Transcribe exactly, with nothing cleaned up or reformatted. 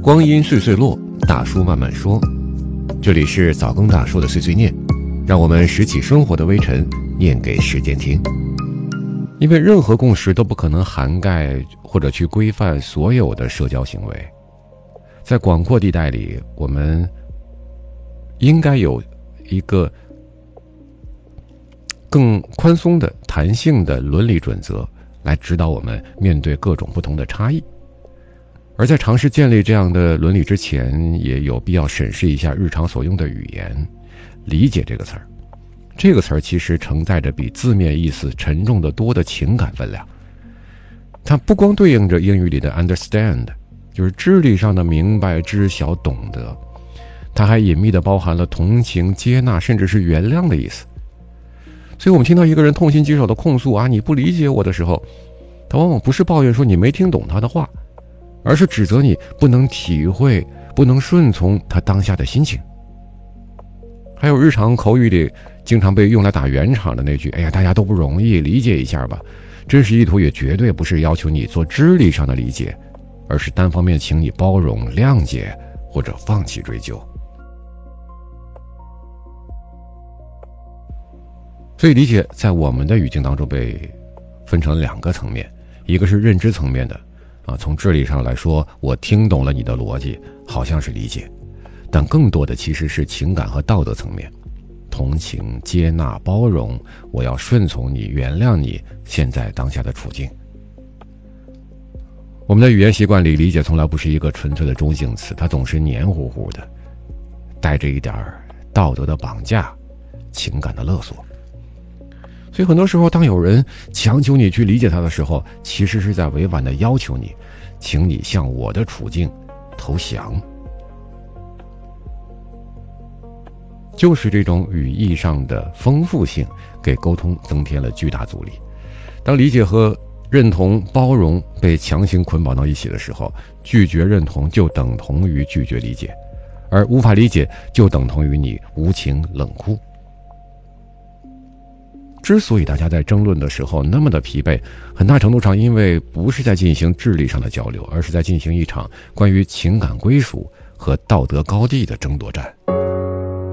光阴岁岁落，大叔慢慢说。这里是早更大叔的碎碎念，让我们拾起生活的微尘，念给时间听。因为任何共识都不可能涵盖或者去规范所有的社交行为，在广阔地带里，我们应该有一个更宽松的、弹性的伦理准则，来指导我们面对各种不同的差异。而在尝试建立这样的伦理之前，也有必要审视一下日常所用的语言。理解这个词儿，这个词儿其实承载着比字面意思沉重得多的情感分量。它不光对应着英语里的 understand， 就是智力上的明白、知晓、懂得，它还隐秘地包含了同情、接纳，甚至是原谅的意思。所以我们听到一个人痛心疾首的控诉啊，你不理解我的时候，他往往不是抱怨说你没听懂他的话，而是指责你不能体会、不能顺从他当下的心情。还有日常口语里经常被用来打圆场的那句，哎呀，大家都不容易，理解一下吧，真实意图也绝对不是要求你做智力上的理解，而是单方面请你包容、谅解或者放弃追究。所以理解在我们的语境当中被分成两个层面，一个是认知层面的啊，从智力上来说，我听懂了你的逻辑，好像是理解，但更多的其实是情感和道德层面，同情、接纳、包容，我要顺从你、原谅你现在当下的处境。我们的语言习惯里，理解从来不是一个纯粹的中性词，它总是黏糊糊的，带着一点道德的绑架、情感的勒索。所以很多时候，当有人强求你去理解他的时候，其实是在委婉地要求你，请你向我的处境投降。就是这种语义上的丰富性，给沟通增添了巨大阻力。当理解和认同、包容被强行捆绑到一起的时候，拒绝认同就等同于拒绝理解，而无法理解就等同于你无情冷酷。之所以大家在争论的时候那么的疲惫，很大程度上因为不是在进行智力上的交流，而是在进行一场关于情感归属和道德高地的争夺战。